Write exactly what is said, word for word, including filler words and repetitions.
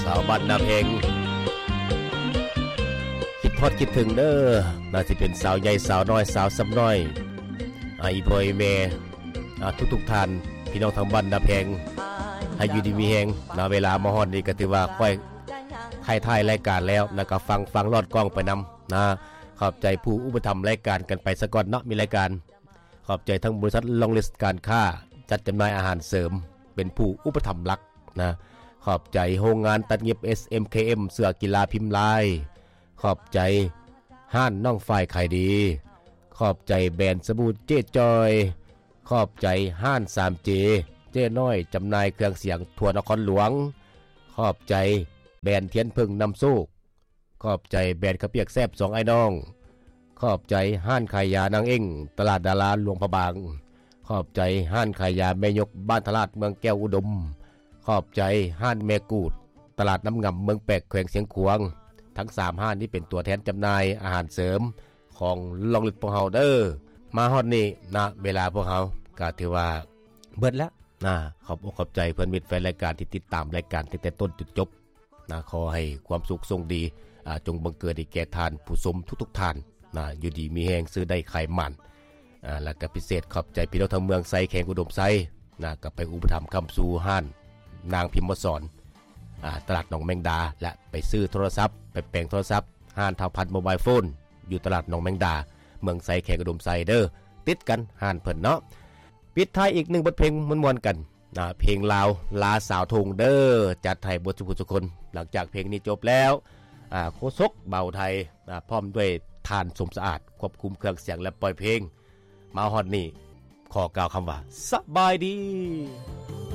สาวบ้านนาเพงคิดทอดคิดถึงเด้อน่าสิเป็นสาวใหญ่สาวน้อยสาวซ้ำน้อยอาอีพ่ออีแม่ทุกๆท่านพี่น้องทางบ้านนาเพงให้อยู่ดีมีแฮงณเวลามาฮอดนี่ก็ถือว่าค่อยถ่ายๆรายการแล้วนะก็ฟังฟังรอดกล้องไปนำนะขอบใจผู้อุปถัมภ์รายการกันไปซะก่อนเนาะมีรายการขอบใจทั้งบริษัทลองลิสต์การค้าจัดจำหน่ายอาหารเสริมเป็นผู้อุปถัมภ์หลักนะขอบใจโรงงานตัดเย็บ เอส เอ็ม เค เอ็ม เสื้อกีฬาพิมพ์ลายขอบใจห้านน้องฝ่ายขายดีขอบใจแบรนด์สบู่เจ๊จอยขอบใจห้าน ทรี เจ เจ๊น้อยจำหน่ายเครื่องเสียงทั่วนครหลวงขอบใจแบรนด์เทียนพึ่งนำโชคขอบใจแบรนด์ข้าวเปียกแซ่บสองไอ้น้องขอบใจห้านขายยานางเอ็งตลาดดาราหลวงพระบางขอบใจห้านขายยาแม่ยกบ้านตลาดเมืองแก้วอุดมขอบใจห้านแม่กูดตลาดน้ำงำเมืองแปกแขวงเสียงขวางทั้งสามห้านนี้เป็นตัวแทนจำหน่ายอาหารเสริมของลองลิตพวกเฮาเด้อมาฮอดนี้นะเวลาพวกเฮาก็ถือว่าเบิดแล้วนะขอบอกขอบใจเพื่อนมิตรแฟนรายการที่ติดตามรายการตั้งแต่ต้นจนจบนะขอให้ความสุขทรงดีจงบังเกิดให้แก่ทานผู้ชมทุกๆท่านนะอยู่ดีมีแฮงซื้อได้ไข่มันอ่าแล้วก็พิเศษขอบใจพี่น้องทางเมืองไซแขงอุดมไซนะก็ไปอุปถัมภ์คำสู่ห้านนางพิมพ์สอนอ่าตลาดหนองแมงดาและไปซื้อโทรศัพท์ไปแปลงโทรศัพท์ห้านเท่าพันโมบายโฟนอยู่ตลาดหนองแมงดาเมืองไซแขงอุดมไซเด้อติดกันห้านเพิ่นเนาะปิดท้ายอีกหนึ่งบทเพลงม่วนๆกันนะเพลงลาวลาสาวทงเด้อจัดให้บทสุภทุกคนหลังจากเพลงนี้จบแล้วอ่าโคศกเบาไทยอ่าพร้อมด้วยทานสมสะอาดควบคุมเครื่องเสียงและปล่อยเพลงมาฮอดนี่ขอกล่าวคำว่าสบายดี